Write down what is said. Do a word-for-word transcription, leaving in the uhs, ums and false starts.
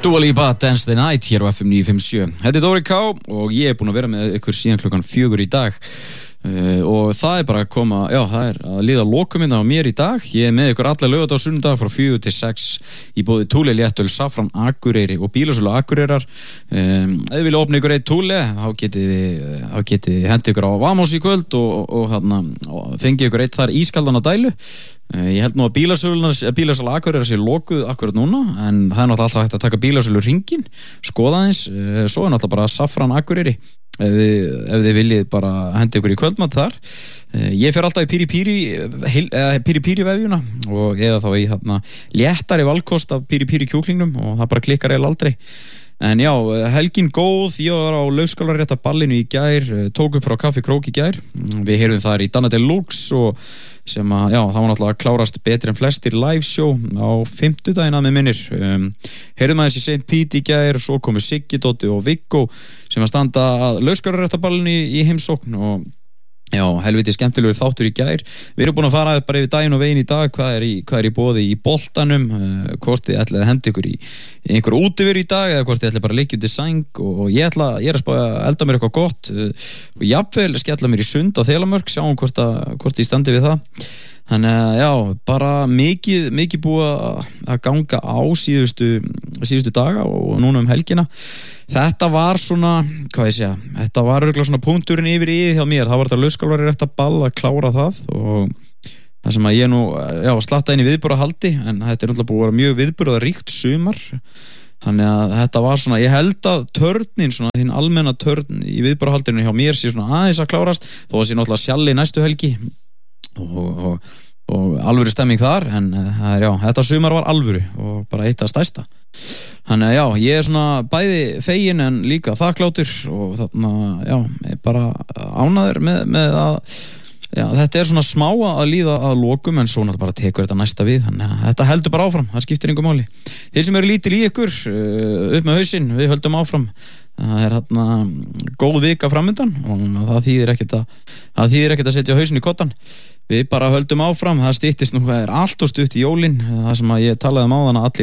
Dua Lipa, Dance the Night hér á F M níu fimm sjö. Þetta er Dóri K og ég er búinn að vera með ykkur síðan klukkan fjögur í dag uh, og það er bara að koma, já það er að líða lokuminn á mér í dag. Ég er með ykkur alla laugardag og sunnudag frá fjögur til sex í boði Thule léttöl, Safran, Akureyri og bílasölu Akureyrar. Um, ef þið vilja opna ykkur eitt Thule þá getið þið, þá getið þið hendi ykkur á Vamos í kvöld og, og, og, þarna, og fengið ykkur eitt þar ískaldan að dælu. Ég held nú að bílasölu Akureyrar sé lokuð akkurat núna, en það er náttúrulega alltaf hægt að taka bílasölu hringinn, skoða aðeins, svo er náttúrulega bara Safran Akureyri ef þið, ef þið viljið bara hendi ykkur í kvöldmat þar. Ég fer alltaf í Piri Piri Piri Piri vefjuna og eða þá í þarna léttari valkost af Piri Piri kjúklingnum og það bara klikkar eiginlega aldrei. En já, helgin góð, ég var á Laugskólarétta ballinu í gær, tók upp frá Kaffi Krók í gær. Við heyrðum þar í Danna Deluxe og sem að, já, það var náttúrulega klárast betri en flestir live show á fimmtudaginn að með minnir. Um, heyrðum aðeins í Saint Pete í gær, svo komu Siggi, Doddi og Viggo sem að standa að Laugskólarétta ballinu í, í heimsókn og já, helviti skemmtilegur þáttur í gær. Við erum búin að fara bara yfir daginn og veginn í dag, hvað er í, hvað er í boði í boltanum, uh, hvort þið ætlið að henda ykkur í, í einhver útiveru í dag eða hvort þið ætlið bara að leikja út í sæng og, og ég ætla, ég er að spája að elda mér eitthvað gott uh, og jafnvel skella mér í sund á Þelamörk, sjáum hvort, að, hvort ég standi við það. Þannig að já, bara mikið, mikið búið að ganga á síðustu, síðustu daga og núna um helgina. Þetta var svona, hvað ég segja, þetta var örugglega svona punkturinn yfir í hjá mér. Það var þetta Laugskólarétta ball að klára það og það sem að ég nú, já, slatta inn í viðburðahaldi, en þetta er náttúrulega búið að vera mjög viðburðaríkt sumar. Þannig að þetta var svona, ég held að törnin, svona þín almenna törn í viðburðahaldinu hjá mér sé svona aðeins að klárast, þó að sé náttúrulega sjalli næstu helgi. Og, og, og alvöru stemming þar, en það er já, þetta sumar var alvöru og bara eitt að stærsta. Þannig að já, ég er svona bæði fegin en líka þakklátur og þarna, já, ég er bara ánægður með, með að já, þetta er svona smá að líða að lokum en svo náttúrulega bara tekur þetta næsta við, þannig að þetta heldur bara áfram, það skiptir engu máli. Þeir sem eru lítil í ykkur, upp með hausinn, við höldum áfram. Það er hérna góð vika framundan og það þýðir ekkert að það þýðir ekkert að setja hausinn í kottan. Við bara höldum áfram, það styttist nú, það er allt og stutt í jólin, það sem að ég talaði um áðan að allir